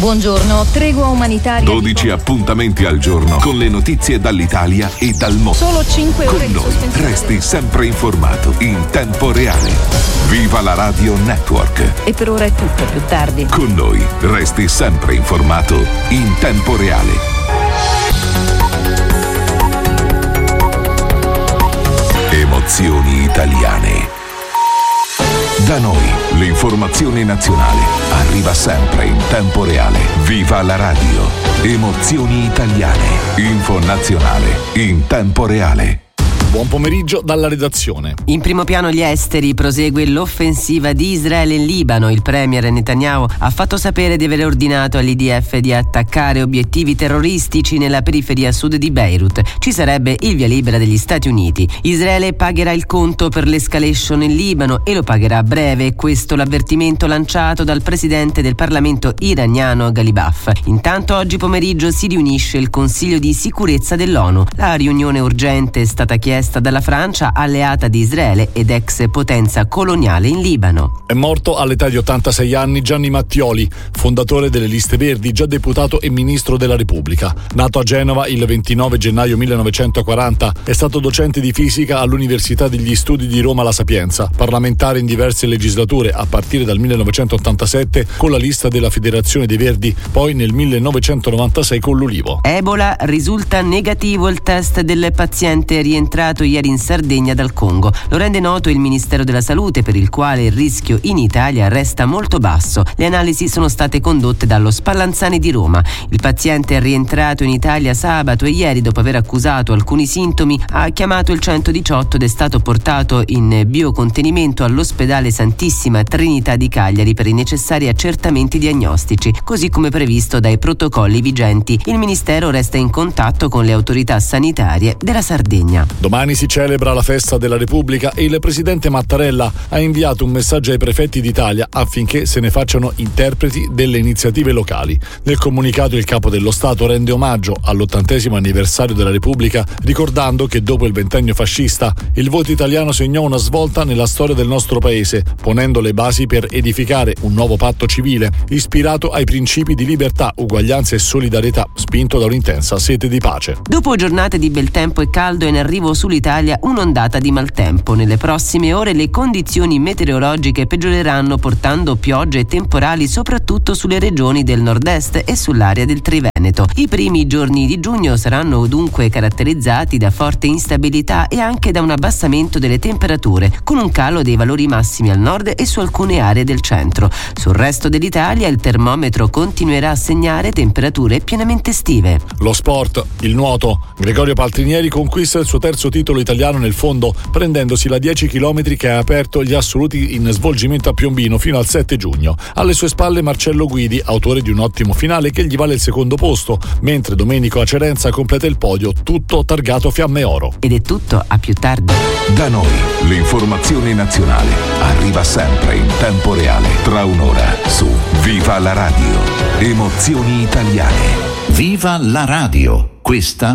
Buongiorno, tregua umanitaria. 12 appuntamenti al giorno con le notizie dall'Italia e dal mondo. Solo 5 ore con di noi sospensione. resti sempre informato in tempo reale. Viva la Radio Network. E per ora è tutto, più tardi. Con noi resti sempre informato in tempo reale. Emozioni italiane. Da noi l'informazione nazionale arriva sempre in tempo reale. Viva la radio. Emozioni italiane. Info nazionale in tempo reale. Buon pomeriggio dalla redazione. In primo piano gli esteri, prosegue l'offensiva di Israele in Libano. Il premier Netanyahu ha fatto sapere di aver ordinato all'IDF di attaccare obiettivi terroristici nella periferia sud di Beirut. Ci sarebbe il via libera degli Stati Uniti. Israele pagherà il conto per l'escalation in Libano e lo pagherà a breve. Questo l'avvertimento lanciato dal presidente del Parlamento iraniano Ghalibaf. Intanto oggi pomeriggio si riunisce il Consiglio di sicurezza dell'ONU. La riunione urgente è stata chiesta dalla Francia, alleata di Israele ed ex potenza coloniale in Libano. È morto all'età di 86 anni Gianni Mattioli, fondatore delle Liste Verdi, già deputato e ministro della Repubblica. Nato a Genova il 29 gennaio 1940, è stato docente di fisica all'Università degli Studi di Roma La Sapienza, parlamentare in diverse legislature a partire dal 1987 con la lista della Federazione dei Verdi, poi nel 1996 con l'Ulivo. Ebola, risulta negativo il test del paziente rientrato ieri in Sardegna dal Congo. Lo rende noto il Ministero della Salute, per il quale il rischio in Italia resta molto basso. Le analisi sono state condotte dallo Spallanzani di Roma. Il paziente è rientrato in Italia sabato e ieri, dopo aver accusato alcuni sintomi, ha chiamato il 118 ed è stato portato in biocontenimento all'ospedale Santissima Trinità di Cagliari per i necessari accertamenti diagnostici, così come previsto dai protocolli vigenti. Il Ministero resta in contatto con le autorità sanitarie della Sardegna. Domani si celebra la festa della Repubblica e il presidente Mattarella ha inviato un messaggio ai prefetti d'Italia affinché se ne facciano interpreti delle iniziative locali. Nel comunicato il capo dello Stato rende omaggio all'80° anniversario della Repubblica, ricordando che dopo il ventennio fascista il voto italiano segnò una svolta nella storia del nostro paese, ponendo le basi per edificare un nuovo patto civile ispirato ai principi di libertà, uguaglianza e solidarietà, spinto da un'intensa sete di pace. Dopo giornate di bel tempo e caldo, è in arrivo sull'Italia un'ondata di maltempo. Nelle prossime ore le condizioni meteorologiche peggioreranno, portando piogge e temporali soprattutto sulle regioni del nord-est e sull'area del Triveneto. I primi giorni di giugno saranno dunque caratterizzati da forte instabilità e anche da un abbassamento delle temperature, con un calo dei valori massimi al nord e su alcune aree del centro. Sul resto dell'Italia il termometro continuerà a segnare temperature pienamente estive. Lo sport, il nuoto. Gregorio Paltrinieri conquista il suo terzo titolo italiano nel fondo, prendendosi la 10 km che ha aperto gli assoluti in svolgimento a Piombino fino al 7 giugno. Alle sue spalle Marcello Guidi, autore di un ottimo finale che gli vale il secondo posto, mentre Domenico Acerenza completa il podio, tutto targato Fiamme Oro. Ed è tutto, a più tardi. Da noi l'informazione nazionale arriva sempre in tempo reale. Tra un'ora su Viva la Radio. Emozioni italiane. Viva la radio. Questa